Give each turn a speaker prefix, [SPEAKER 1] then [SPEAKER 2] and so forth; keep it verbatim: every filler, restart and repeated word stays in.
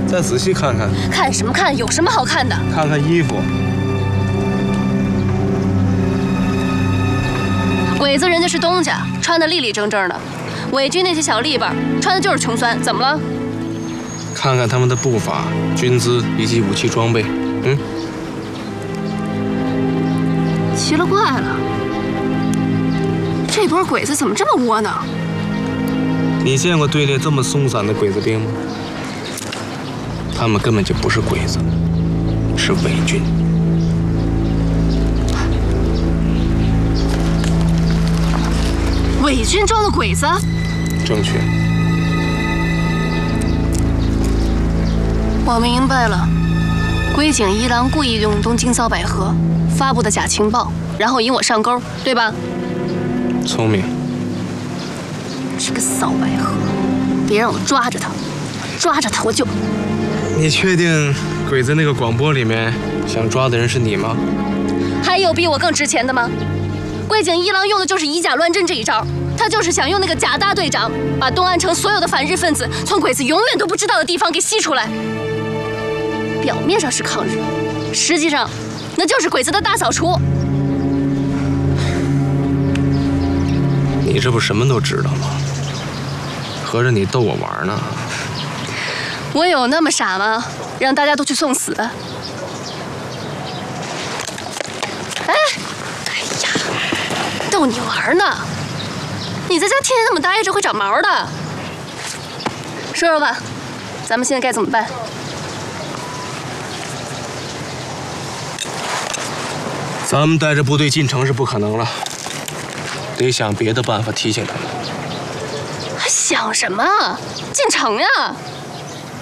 [SPEAKER 1] 再仔细看看。
[SPEAKER 2] 看什么看？有什么好看的？
[SPEAKER 1] 看看衣服。
[SPEAKER 2] 鬼子人家是东家，穿的立立正正的；伪军那些小吏本穿的就是穷酸，怎么了？
[SPEAKER 1] 看看他们的步伐、军姿以及武器装备，嗯。
[SPEAKER 2] 奇了怪了，这波鬼子怎么这么窝囊？
[SPEAKER 1] 你见过队列这么松散的鬼子兵吗？他们根本就不是鬼子，是伪军。
[SPEAKER 2] 伪军装的鬼子？
[SPEAKER 1] 正确。
[SPEAKER 2] 我明白了，龟井一郎故意用东京骚百合发布的假情报，然后引我上钩，对吧？
[SPEAKER 1] 聪明。
[SPEAKER 2] 这个骚百合，别让我抓着他，抓着他我就……
[SPEAKER 1] 你确定鬼子那个广播里面想抓的人是你吗？
[SPEAKER 2] 还有比我更值钱的吗？龟井一郎用的就是以假乱真这一招，他就是想用那个假大队长，把东安城所有的反日分子从鬼子永远都不知道的地方给吸出来。表面上是抗日，实际上那就是鬼子的大扫除。
[SPEAKER 1] 你这不什么都知道吗？合着你逗我玩呢？
[SPEAKER 2] 我有那么傻吗？让大家都去送死？哎，哎呀，逗你玩呢！你在家天天那么待着会长毛的。说说吧，咱们现在该怎么办？
[SPEAKER 1] 咱们带着部队进城是不可能了，得想别的办法提醒他们。
[SPEAKER 2] 还想什么？进城呀！